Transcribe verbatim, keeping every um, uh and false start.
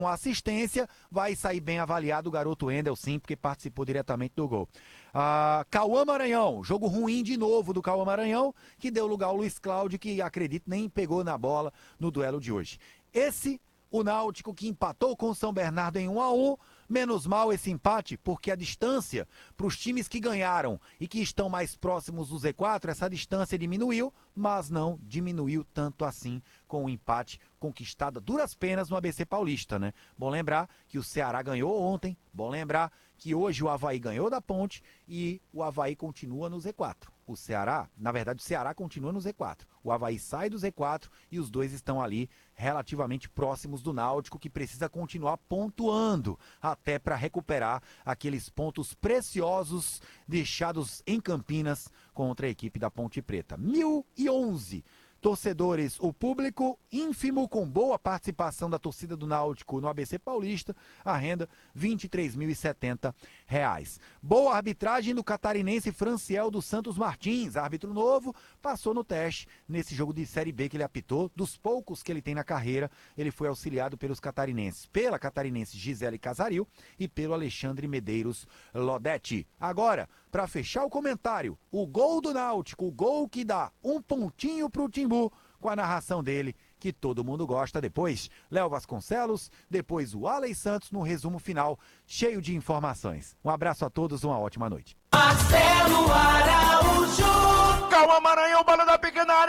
com assistência, vai sair bem avaliado o garoto Wendel, sim, porque participou diretamente do gol. Ah, Cauã Maranhão, jogo ruim de novo do Cauã Maranhão, que deu lugar ao Luiz Cláudio, que acredito nem pegou na bola no duelo de hoje. Esse, o Náutico que empatou com o São Bernardo em um a um, menos mal esse empate, porque a distância para os times que ganharam e que estão mais próximos do Z quatro, essa distância diminuiu, mas não diminuiu tanto assim com o empate conquistado a duras penas no A B C Paulista, né? Bom lembrar que o Ceará ganhou ontem, bom lembrar que hoje o Avaí ganhou da Ponte e o Avaí continua no Z quatro. O Ceará, na verdade o Ceará continua no Z quatro. O Avaí sai do Z quatro e os dois estão ali relativamente próximos do Náutico, que precisa continuar pontuando até para recuperar aqueles pontos preciosos deixados em Campinas contra a equipe da Ponte Preta. mil e onze torcedores, o público ínfimo com boa participação da torcida do Náutico no A B C Paulista, a renda vinte e três mil e setenta reais. Boa arbitragem do catarinense Franciel dos Santos Martins, árbitro novo, passou no teste nesse jogo de Série B que ele apitou, dos poucos que ele tem na carreira, ele foi auxiliado pelos catarinenses, pela catarinense Gisele Casaril e pelo Alexandre Medeiros Lodete. Agora, para fechar o comentário, o gol do Náutico, o gol que dá um pontinho pro Timbu, com a narração dele, que todo mundo gosta. Depois, Léo Vasconcelos, depois o Aley Santos no resumo final, cheio de informações. Um abraço a todos, uma ótima noite. Marcelo Araújo. Calma, Maranhão, bola da pequena área.